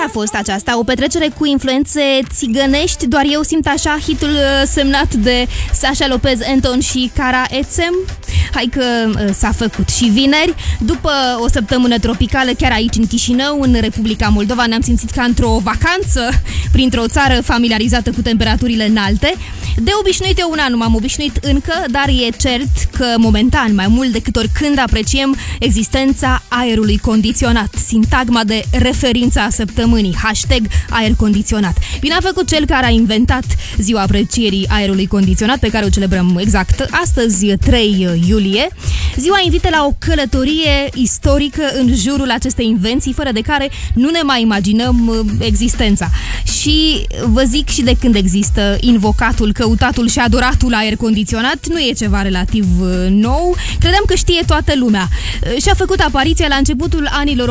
a fost aceasta? O petrecere cu influențe țigănești? Doar eu simt așa, hitul semnat de Sasha Lopez, Anton și Cara Ețem? Hai că s-a făcut și vineri. După o săptămână tropicală, chiar aici în Chișinău, în Republica Moldova, ne-am simțit ca într-o vacanță printr-o țară familiarizată cu temperaturile înalte. De obișnuit eu nu m-am obișnuit încă, dar e cert că momentan, mai mult decât oricând, apreciem existența aerului condiționat. Sintagma de referință a săptămânii, hashtag aer condiționat. Bine a făcut cel care a inventat ziua aprecierii aerului condiționat, pe care o celebrăm exact astăzi, 3 iulie. Ziua invită la o călătorie istorică în jurul acestei invenții, fără de care nu ne mai imaginăm existența. Și vă zic, și de când există invocatul, căutatul și adoratul aer condiționat, nu e ceva relativ nou. Credeam că știe toată lumea. Și-a făcut apariția la începutul anilor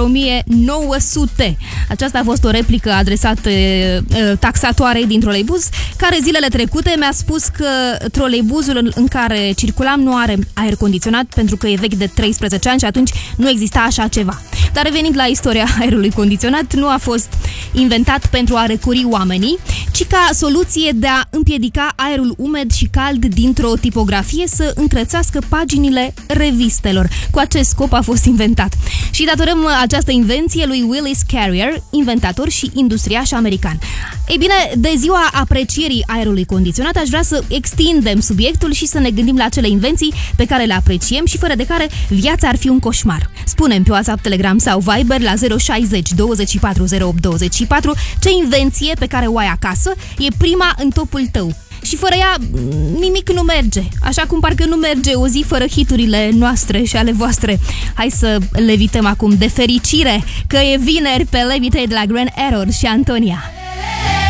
1900. Aceasta a fost o replică adresată taxatoarei din troleibuz, care zilele trecute mi-a spus că troleibuzul în care circulam nu are aer condiționat pentru că e vechi de 13 ani și atunci nu exista așa ceva. Dar revenind la istoria aerului condiționat, nu a fost inventat pentru a recuri oamenii, ci ca soluție de a împiedica aerul umed și cald dintr-o tipografie să încrățească paginile revistelor. Cu acest scop a fost inventat. Și datorăm această invenție lui Willis Carrier, inventator și industriaș american. Ei bine, de ziua aprecierii aerului condiționat aș vrea să extindem subiectul și să ne gândim la acele invenții pe care le apreciem și fără de care viața ar fi un coșmar. Spune-mi pe WhatsApp, Telegram sau Viber la 060 24 08 24 ce invenție pe care o ai acasă e prima în topul tău. Și fără ea nimic nu merge, așa cum parcă nu merge o zi fără hiturile noastre și ale voastre. Hai să levităm acum de fericire că e vineri pe Levitate de la Grand Error și Antonia.